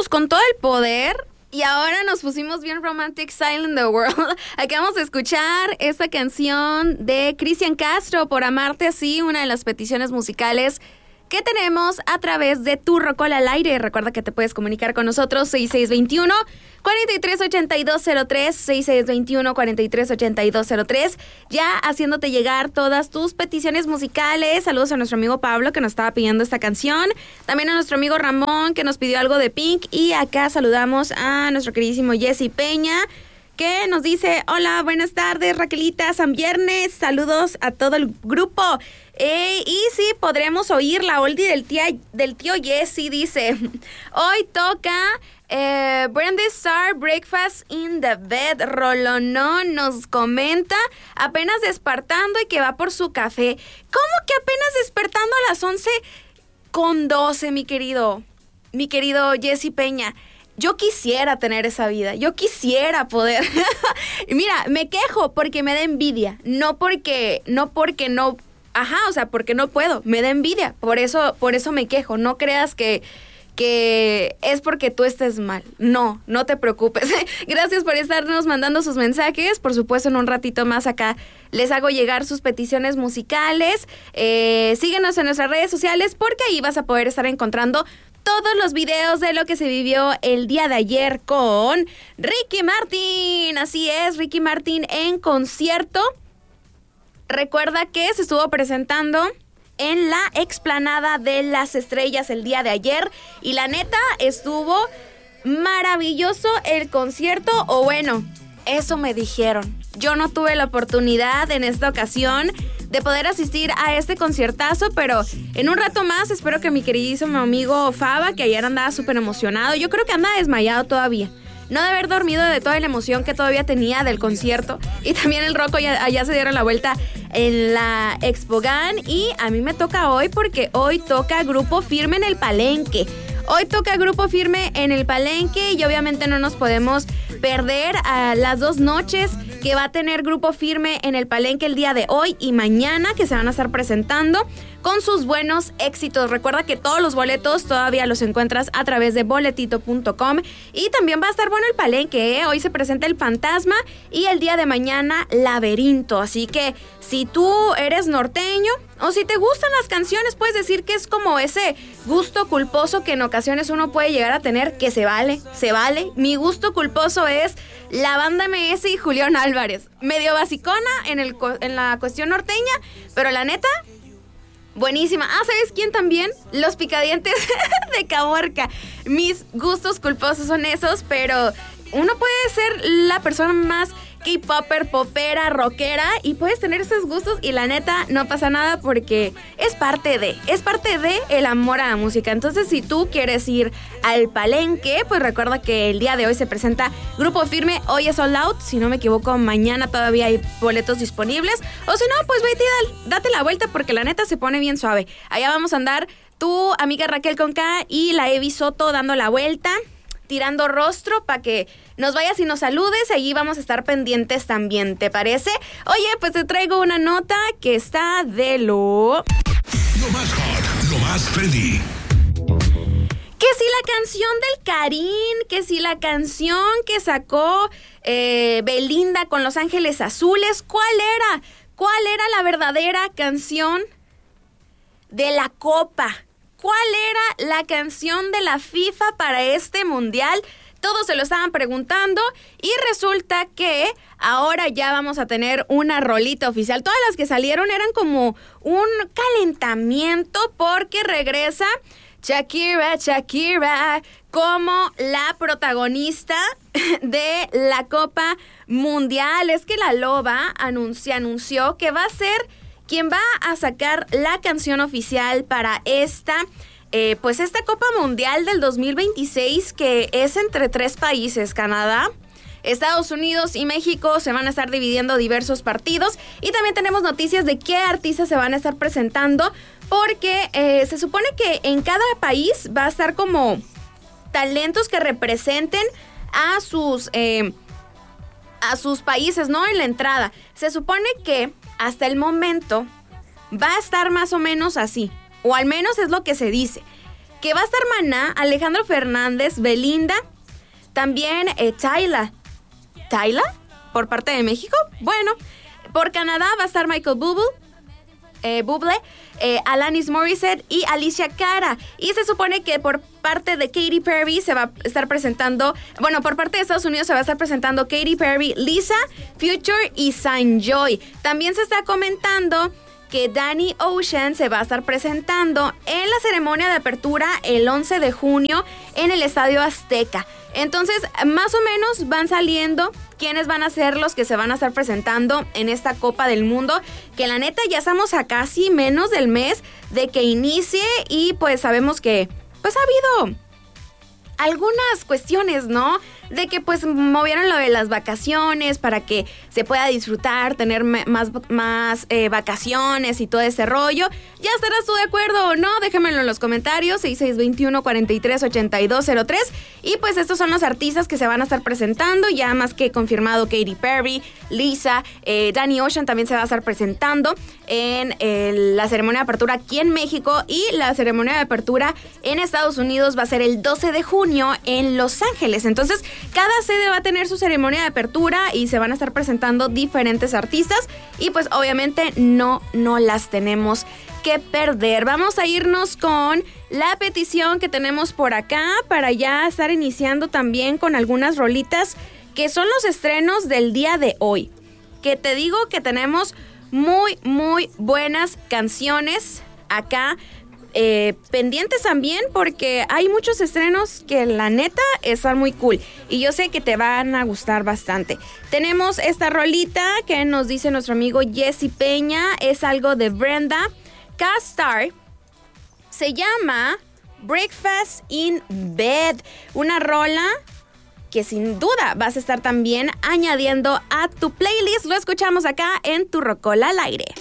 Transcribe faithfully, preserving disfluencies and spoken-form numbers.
empezamos con todo el poder y ahora nos pusimos bien romantic Silent the World. Acabamos de escuchar esta canción de Cristian Castro, Por Amarte Así, una de las peticiones musicales que tenemos a través de Tu Rocola al Aire. Recuerda que te puedes comunicar con nosotros seis seis dos uno, cuatro tres ocho dos cero tres, seis seis dos uno, cuatro tres ocho dos cero tres, ya haciéndote llegar todas tus peticiones musicales. Saludos a nuestro amigo Pablo, que nos estaba pidiendo esta canción, también a nuestro amigo Ramón, que nos pidió algo de Pink, y acá saludamos a nuestro queridísimo Jesse Peña, que nos dice: hola, buenas tardes, Raquelita, San Viernes, saludos a todo el grupo. Eh, y sí, podremos oír la oldie del, tía, del tío Jesse, dice: hoy toca eh, Brandy Star, Breakfast in the Bed. Rolonón nos comenta, apenas despertando y que va por su café. ¿Cómo que apenas despertando a las once con doce, mi querido, mi querido Jesse Peña? Yo quisiera tener esa vida, yo quisiera poder. Mira, me quejo porque me da envidia, no porque, no porque no, ajá, o sea, porque no puedo, me da envidia, por eso, por eso me quejo. No creas que, que es porque tú estés mal, no, no te preocupes. Gracias por estarnos mandando sus mensajes. Por supuesto, en un ratito más acá les hago llegar sus peticiones musicales. Eh, síguenos en nuestras redes sociales, porque ahí vas a poder estar encontrando todos los videos de lo que se vivió el día de ayer con Ricky Martin. Así es, Ricky Martin en concierto. Recuerda que se estuvo presentando en la explanada de las estrellas el día de ayer, y la neta estuvo maravilloso el concierto, o bueno, eso me dijeron. Yo no tuve la oportunidad en esta ocasión de poder asistir a este conciertazo, pero en un rato más espero que mi queridísimo amigo Faba, que ayer andaba súper emocionado, yo creo que anda desmayado todavía, no de haber dormido de toda la emoción que todavía tenía del concierto. Y también el Rocco ya, allá se dieron la vuelta en la Expogan, y a mí me toca hoy porque hoy toca Grupo Firme en el Palenque. Hoy toca Grupo Firme en el Palenque y obviamente no nos podemos perder a las dos noches que va a tener Grupo Firme en el Palenque el día de hoy y mañana, que se van a estar presentando con sus buenos éxitos. Recuerda que todos los boletos todavía los encuentras a través de boletito punto com, y también va a estar bueno el Palenque, ¿eh? Hoy se presenta El Fantasma y el día de mañana Laberinto, así que si tú eres norteño o si te gustan las canciones, puedes decir que es como ese gusto culposo que en ocasiones uno puede llegar a tener, que se vale, se vale. Mi gusto culposo es la banda M S y Julián Álvarez, medio basicona en, el, en la cuestión norteña, pero la neta, buenísima. Ah, ¿sabes quién también? Los Picadientes de Caborca. Mis gustos culposos son esos, pero uno puede ser la persona más K-popper, popera, rockera, y puedes tener esos gustos y la neta no pasa nada, porque es parte de, es parte de el amor a la música. Entonces, si tú quieres ir al Palenque, pues recuerda que el día de hoy se presenta Grupo Firme. Hoy es All Out, si no me equivoco, mañana todavía hay boletos disponibles, o si no, pues vete y date la vuelta, porque la neta se pone bien suave. Allá vamos a andar tu amiga Raquel con K y la Evi Soto dando la vuelta, tirando rostro para que nos vayas y nos saludes. Allí vamos a estar pendientes también, ¿te parece? Oye, pues te traigo una nota que está de lo... Lo más hot, lo más trendy. Que si la canción del Karin, que si la canción que sacó eh, Belinda con Los Ángeles Azules, ¿cuál era? ¿Cuál era la verdadera canción de la Copa? ¿Cuál era la canción de la FIFA para este mundial? Todos se lo estaban preguntando y resulta que ahora ya vamos a tener una rolita oficial. Todas las que salieron eran como un calentamiento, porque regresa Shakira, Shakira como la protagonista de la Copa Mundial. Es que la Loba anunció, anunció que va a ser quien va a sacar la canción oficial para esta, eh, pues esta Copa Mundial del dos mil veintiséis, que es entre tres países: Canadá, Estados Unidos y México. Se van a estar dividiendo diversos partidos, y también tenemos noticias de qué artistas se van a estar presentando, porque eh, se supone que en cada país va a estar como talentos que representen a sus, eh, a sus países, ¿no? En la entrada. Se supone que hasta el momento va a estar más o menos así, o al menos es lo que se dice. que va a estar Maná, Alejandro Fernández, Belinda, también eh, Tyla. ¿Tyla? ¿Por parte de México? Bueno, por Canadá va a estar Michael Bublé, eh, Bublé eh, Alanis Morissette y Alicia Cara. Y se supone que por parte de Katy Perry se va a estar presentando, bueno, por parte de Estados Unidos se va a estar presentando Katy Perry, Lisa, Future y Sanjoy. También se está comentando que Danny Ocean se va a estar presentando en la ceremonia de apertura el once de junio en el Estadio Azteca. Entonces, más o menos van saliendo quiénes van a ser los que se van a estar presentando en esta Copa del Mundo, que la neta ya estamos a casi menos del mes de que inicie y pues sabemos que pues ha habido algunas cuestiones, ¿no? De que pues movieron lo de las vacaciones para que se pueda disfrutar, tener más, más eh, vacaciones y todo ese rollo. ¿Ya estarás tú de acuerdo o no? Déjamelo en los comentarios, seis seis dos uno, cuatro tres, ocho dos cero tres. Y pues estos son los artistas que se van a estar presentando, ya más que confirmado Katy Perry, Lisa, eh, Danny Ocean también se va a estar presentando en eh, la ceremonia de apertura aquí en México, y la ceremonia de apertura en Estados Unidos va a ser el doce de junio en Los Ángeles. Entonces, cada sede va a tener su ceremonia de apertura y se van a estar presentando diferentes artistas y pues obviamente no, no las tenemos que perder. Vamos a irnos con la petición que tenemos por acá para ya estar iniciando también con algunas rolitas que son los estrenos del día de hoy. Que te digo que tenemos muy, muy buenas canciones acá. Eh, pendientes también porque hay muchos estrenos que la neta están muy cool y yo sé que te van a gustar bastante. Tenemos esta rolita que nos dice nuestro amigo Jesse Peña, es algo de Brenda K-Star, se llama Breakfast in Bed, una rola que sin duda vas a estar también añadiendo a tu playlist. Lo escuchamos acá en Tu Rocola al Aire.